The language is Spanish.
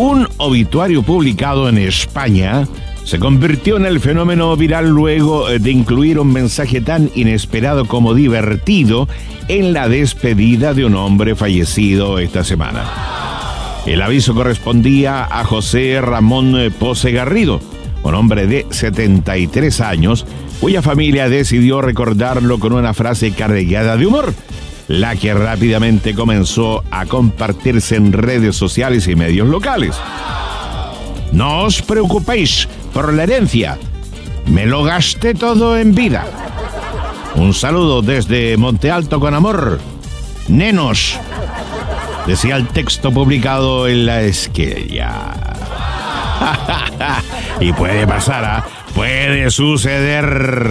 Un obituario publicado en España se convirtió en el fenómeno viral luego de incluir un mensaje tan inesperado como divertido en la despedida de un hombre fallecido esta semana. El aviso correspondía a José Ramón Pose Garrido, un hombre de 73 años, cuya familia decidió recordarlo con una frase cargada de humor, la que rápidamente comenzó a compartirse en redes sociales y medios locales. No os preocupéis por la herencia, me lo gasté todo en vida. Un saludo desde Monte Alto con amor, nenos, decía el texto publicado en la esquella. Y puede pasar, puede suceder.